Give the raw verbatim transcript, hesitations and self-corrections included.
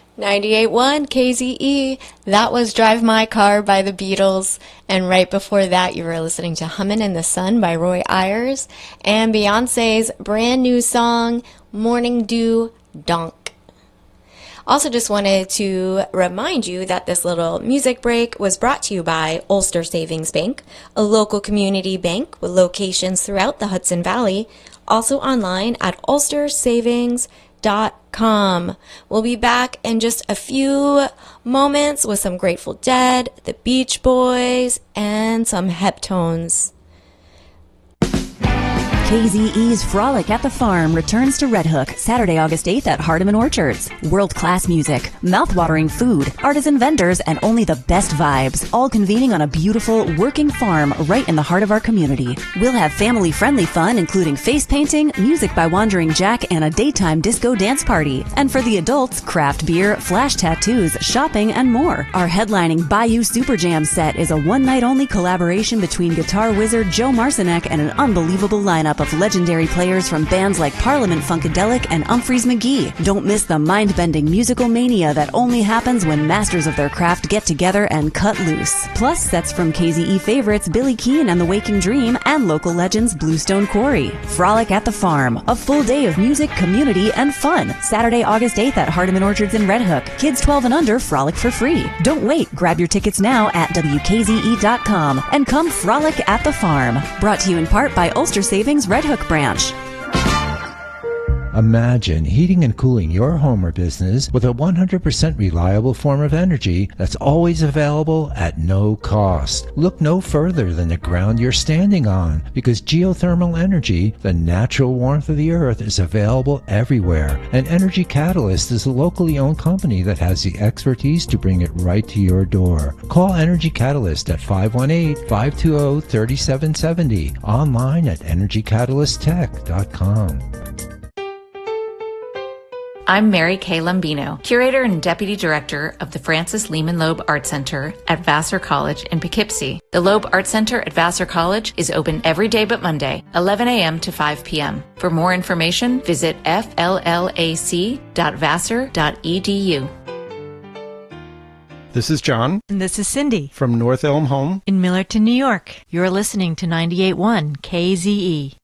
ninety-eight point one K Z E, that was Drive My Car by the Beatles, and right before that you were listening to Hummin' in the Sun by Roy Ayers, and Beyonce's brand new song, Morning Dew Donk. Also just wanted to remind you that this little music break was brought to you by Ulster Savings Bank, a local community bank with locations throughout the Hudson Valley, also online at ulster savings dot com. We'll be back in just a few moments with some Grateful Dead, the Beach Boys, and some Heptones. K Z E's Frolic at the Farm returns to Red Hook Saturday, August eighth at Hardeman Orchards. World-class music, mouth-watering food, artisan vendors, and only the best vibes, all convening on a beautiful, working farm right in the heart of our community. We'll have family-friendly fun, including face painting, music by Wandering Jack, and a daytime disco dance party. And for the adults, craft beer, flash tattoos, shopping, and more. Our headlining Bayou Super Jam set is a one-night-only collaboration between guitar wizard Joe Marcinek and an unbelievable lineup of legendary players from bands like Parliament Funkadelic and Umphreys McGee. Don't miss the mind-bending musical mania that only happens when masters of their craft get together and cut loose. Plus, sets from K Z E favorites Billy Keane and the Waking Dream and local legends Bluestone Quarry. Frolic at the Farm, a full day of music, community, and fun. Saturday, August eighth at Hardeman Orchards in Red Hook. Kids twelve and under frolic for free. Don't wait, grab your tickets now at W K Z E dot com and come frolic at the farm. Brought to you in part by Ulster Savings Red Hook branch. Imagine heating and cooling your home or business with a one hundred percent reliable form of energy that's always available at no cost. Look no further than the ground you're standing on, because geothermal energy, the natural warmth of the earth, is available everywhere. And Energy Catalyst is a locally owned company that has the expertise to bring it right to your door. Call Energy Catalyst at five one eight, five two zero, three seven seven zero, online at energy catalyst tech dot com. I'm Mary Kay Lombino, Curator and Deputy Director of the Francis Lehman Loeb Art Center at Vassar College in Poughkeepsie. The Loeb Art Center at Vassar College is open every day but Monday, eleven a.m. to five p.m. For more information, visit f l l a c dot vassar dot e d u. This is John. And this is Cindy. From North Elm Home in Millerton, New York. You're listening to ninety-eight point one K Z E.